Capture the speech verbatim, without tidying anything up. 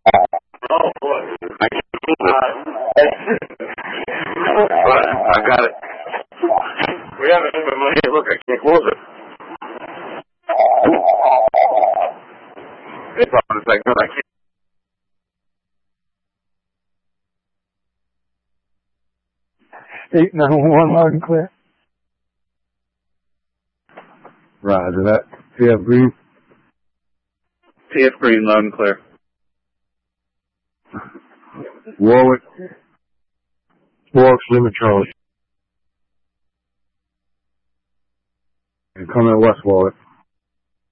Oh, boy. I I got it. We have it in my hand. Look, I can't close it. It's on a second. I can't. eight nine one loud and clear. Roger that. P F Green. P F Green, loud and clear. Warwick. Warwick, Lima, Charlie. And come in West Warwick.